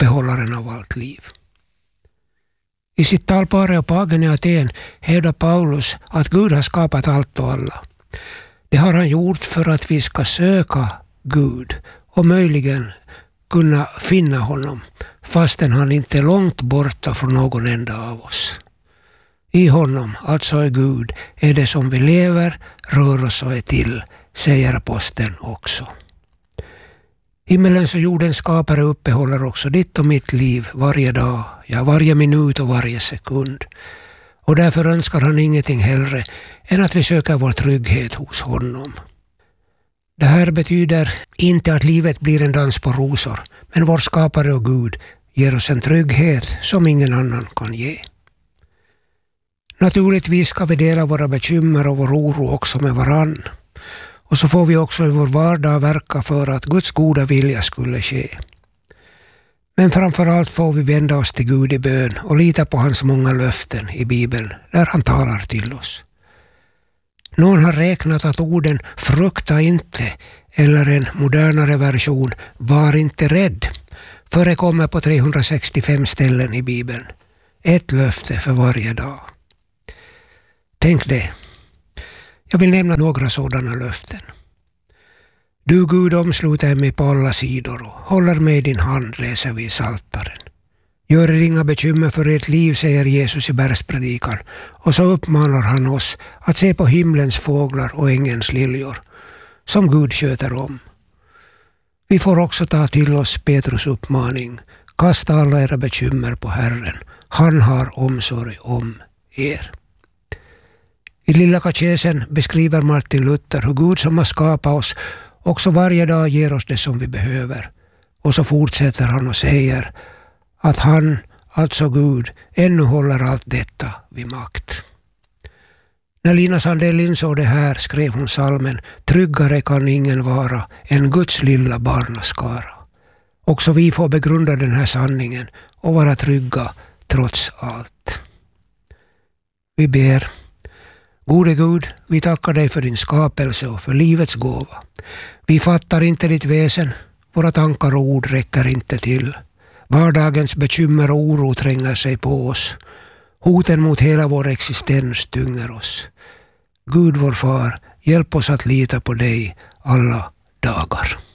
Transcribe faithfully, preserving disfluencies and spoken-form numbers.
uppehållaren av allt liv. I sitt tal på Areopagen i Aten hävdar Paulus att Gud har skapat allt och alla. Det har han gjort för att vi ska söka Gud och möjligen kunna finna honom, fastän han inte är långt borta från någon enda av oss. I honom, alltså i Gud, är det som vi lever, rör oss och är till, säger aposteln också. Himmelens och jordens skapare uppehåller också ditt och mitt liv varje dag, ja varje minut och varje sekund. Och därför önskar han ingenting hellre än att vi söker vår trygghet hos honom. Det här betyder inte att livet blir en dans på rosor, men vår skapare och Gud ger oss en trygghet som ingen annan kan ge. Naturligtvis ska vi dela våra bekymmer och vår oro också med varann. Och så får vi också i vår vardag verka för att Guds goda vilja skulle ske. Men framförallt får vi vända oss till Gud i bön och lita på hans många löften i Bibeln där han talar till oss. Någon har räknat att orden frukta inte eller en modernare version var inte rädd förekommer på trehundrasextiofem ställen i Bibeln. Ett löfte för varje dag. Tänk det. Jag vill nämna några sådana löften. Du Gud omsluter mig på alla sidor och håller mig i din hand, läser vi i Psaltaren. Gör er inga bekymmer för ert liv, säger Jesus i bergspredikan, och så uppmanar han oss att se på himlens fåglar och ängens liljor, som Gud sköter om. Vi får också ta till oss Petrus uppmaning, kasta alla era bekymmer på Herren, han har omsorg om er. I Lilla katekesen beskriver Martin Luther hur Gud som har skapat oss också varje dag ger oss det som vi behöver. Och så fortsätter han och säger att han, alltså Gud, ännu håller allt detta vid makt. När Lina Sandell insåg det här skrev hon salmen Tryggare kan ingen vara än Guds lilla barnaskara. Också vi får begrunda den här sanningen och vara trygga trots allt. Vi ber. Gode Gud, vi tackar dig för din skapelse och för livets gåva. Vi fattar inte ditt väsen, våra tankar och ord räcker inte till. Vardagens bekymmer och oro tränger sig på oss. Hoten mot hela vår existens tynger oss. Gud vår far, hjälp oss att lita på dig alla dagar.